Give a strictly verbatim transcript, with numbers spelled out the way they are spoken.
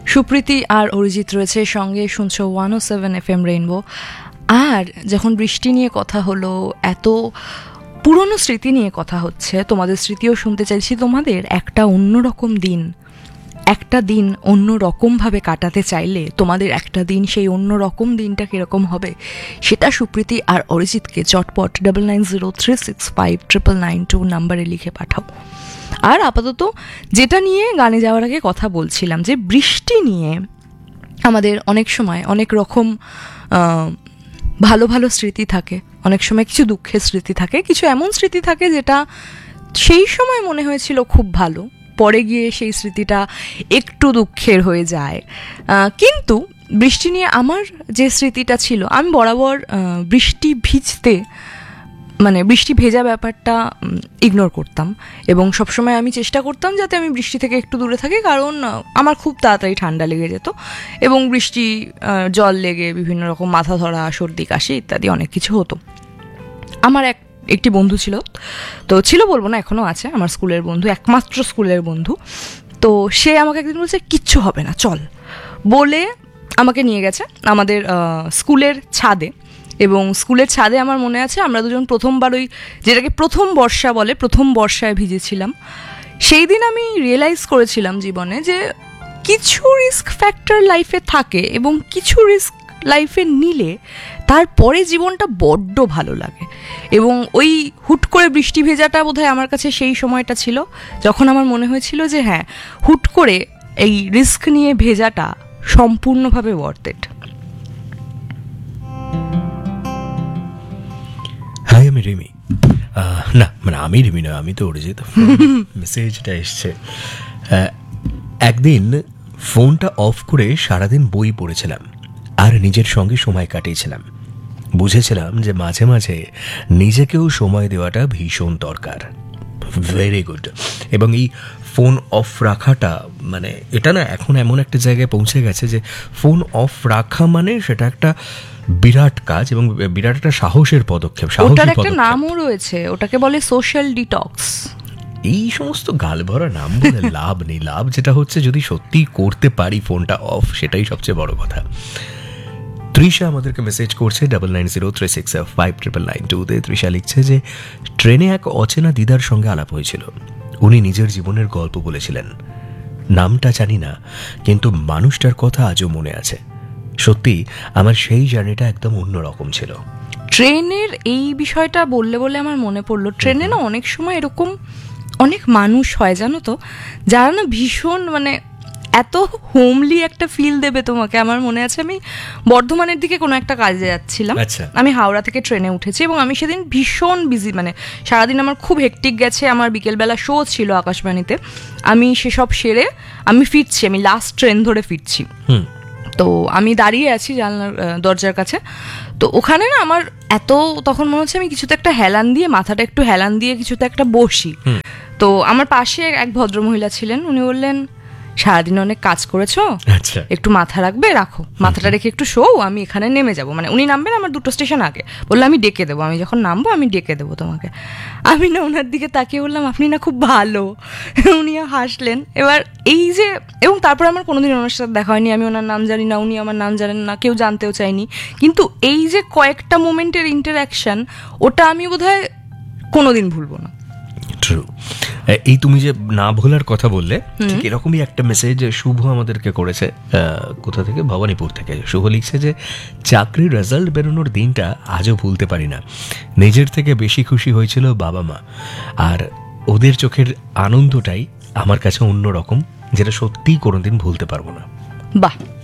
সুপ্রীতি আর অরিজিৎ রয়েছে সঙ্গে, শুনছো ওয়ান ও সেভেন এফ এম রেইনবো। আর যখন বৃষ্টি নিয়ে কথা হলো, এত পুরনো স্মৃতি নিয়ে কথা হচ্ছে, তোমাদের স্মৃতিও শুনতে চাইছি। তোমাদের একটা অন্যরকম দিন, একটা দিন অন্য রকমভাবে কাটাতে চাইলে তোমাদের একটা দিন, সেই অন্য রকম দিনটা কীরকম হবে সেটা সুপ্রীতি আর অরিজিৎকে চটপট double nine zero three six five triple nine two নাম্বারে লিখে পাঠাও। আর আপাতত যেটা নিয়ে গানে যাওয়ার আগে কথা বলছিলাম, যে বৃষ্টি নিয়ে আমাদের অনেক সময় অনেক রকম ভালো ভালো স্মৃতি থাকে, অনেক সময় কিছু দুঃখের স্মৃতি থাকে, কিছু এমন স্মৃতি থাকে যেটা সেই সময় মনে হয়েছিল খুব ভালো, পরে গিয়ে সেই স্মৃতিটা একটু দুঃখের হয়ে যায়। কিন্তু বৃষ্টি নিয়ে আমার যে স্মৃতিটা ছিল, আমি বরাবর বৃষ্টি ভিজতে, মানে বৃষ্টি ভেজা ব্যাপারটা ইগনোর করতাম, এবং সবসময় আমি চেষ্টা করতাম যাতে আমি বৃষ্টি থেকে একটু দূরে থাকি, কারণ আমার খুব তাড়াতাড়ি ঠান্ডা লেগে যেত এবং বৃষ্টি জল লেগে বিভিন্ন রকম মাথা ধরা, সর্দি কাশি ইত্যাদি অনেক কিছু হতো। আমার এক একটি বন্ধু ছিল, তো ছিল বলবো না, এখনও আছে, আমার স্কুলের বন্ধু, একমাত্র স্কুলের বন্ধু। তো সে আমাকে একদিন বলছে কিচ্ছু হবে না চল, বলে আমাকে নিয়ে গেছে আমাদের স্কুলের ছাদে। এবং স্কুলের ছাদে আমার মনে আছে আমরা দুজন প্রথমবার ওই যেটাকে প্রথম বর্ষা বলে, প্রথম বর্ষায় ভিজেছিলাম। সেই দিন আমি রিয়েলাইজ করেছিলাম জীবনে যে কিছু রিস্ক ফ্যাক্টর লাইফে থাকে, এবং কিছু রিস্ক লাইফে নিলে তারপরে জীবনটা বড্ড ভালো লাগে। এবং ওই হুট করে বৃষ্টি ভেজাটা বোধহয় আমার কাছে সেই সময়টা ছিল যখন আমার মনে হয়েছিল যে হ্যাঁ, হুট করে এই রিস্ক নিয়ে ভেজাটা সম্পূর্ণভাবে ওয়ার্থ ইট। হাই, আমি রিমি। না মানে আমি রিমি না, আমি তো অরিজিৎ। মেসেজটা এসছে, একদিন ফোনটা অফ করে সারাদিন বই পড়েছিলাম আর নিজের সঙ্গে সময় কাটিয়েছিলাম। বুঝেছিলাম যে মাঝে মাঝে নিজেকেও সময় দেওয়াটা ভীষণ দরকার। Very good. এবং এই ফোন অফ রাখাটা, মানে এটা না এখন এমন একটা জায়গায় পৌঁছে গেছে যে ফোন অফ রাখা মানে সেটা একটা বিরাট কাজ এবং বিরাট একটা সাহসের পদক্ষেপ। ওটার একটা নামও রয়েছে, ওটাকে বলে সোশ্যাল ডিটক্স। এই সমস্ত গালভরা নাম বলে লাভ নেই। লাভ যেটা হচ্ছে যদি সত্যি করতে পারি ফোনটা অফ, সেটাই সবচেয়ে বড় কথা। তৃষা আমাদেরকে মেসেজ করছে double nine zero three six five triple nine টুতে। তৃষা লিখছে যে ট্রেনে এক অচেনা দিদার সঙ্গে আলাপ হয়েছিল। উনি নিজের জীবনের গল্প বলেছিলেন। নামটা জানি না, কিন্তু মানুষটার কথা আজও মনে আছে। সত্যি আমার সেই জার্নিটা একদম অন্যরকম ছিল। ট্রেনের এই বিষয়টা বললে বলে আমার মনে পড়লো, ট্রেনে না অনেক সময় এরকম অনেক মানুষ হয় জানো তো, যারা না ভীষণ মানে এত হোমলি একটা ফিল দেবে তোমাকে। আমার মনে আছে আমি বর্ধমানের দিকে কোনো একটা কাজে যাচ্ছিলাম, আমি হাওড়া থেকে ট্রেনে উঠেছি এবং আমি সেদিন ভীষণ বিজি, মানে সারাদিন আমার খুব হেক্টিক গেছে। আমার বিকেলবেলা শো ছিল আকাশবাণীতে, আমি সেসব সেরে আমি ফিরছি, আমি লাস্ট ট্রেন ধরে ফিরছি। তো আমি দাঁড়িয়ে আছি জানলার দরজার কাছে, তো ওখানে না আমার এত তখন মনে হচ্ছে আমি কিছুতে একটা হেলান দিয়ে, মাথাটা একটু হেলান দিয়ে কিছুতে একটা বসি। তো আমার পাশে এক ভদ্রমহিলা ছিলেন, উনি বললেন সারাদিন অনেক কাজ করেছো, একটু মাথা রাখবে, রাখো, মাথাটা রেখে একটু শোও, আমি এখানে নেমে যাবো। মানে উনি নামবেন আমার দুটো স্টেশন আগে, বললো আমি ডেকে দেবো, আমি যখন নামবো আমি ডেকে দেবো তোমাকে। আমি না ওনার দিকে তাকিয়ে বললাম আপনি না খুব ভালো। উনি হাসলেন। এবার এই যে, এবং তারপর আমার কোনোদিন ওনার সাথে দেখা হয়নি, আমি ওনার নাম জানি না, উনি আমার নাম জানেন না, কেউ জানতেও চাইনি, কিন্তু এই যে কয়েকটা মোমেন্টের ইন্টারাকশন, ওটা আমি বোধহয় কোনোদিন ভুলবো না। ট্রু। এই তুমি যে না ভোলার কথা বললে, ঠিক এরকমই একটা মেসেজ শুভ আমাদেরকে করেছে। কোথা থেকে? ভবানীপুর থেকে। শুভ লিখছে যে চাকরির রেজাল্ট বেরোনোর দিনটা আজও ভুলতে পারি না। নিজের থেকে বেশি খুশি হয়েছিল বাবা মা, আর ওদের চোখের আনন্দটাই আমার কাছে অন্যরকম, যেটা সত্যিই কোনোদিন ভুলতে পারবো না। বাহ।